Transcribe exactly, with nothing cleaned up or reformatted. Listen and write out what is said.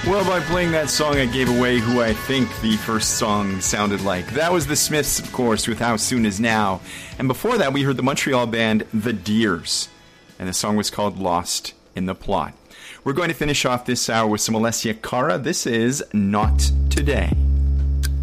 Well, by playing that song, I gave away who I think the first song sounded like. That was the Smiths, of course, with How Soon Is Now. And before that, we heard the Montreal band The Deers. And the song was called Lost in the Plot. We're going to finish off this hour with some Alessia Cara. This is Not Today.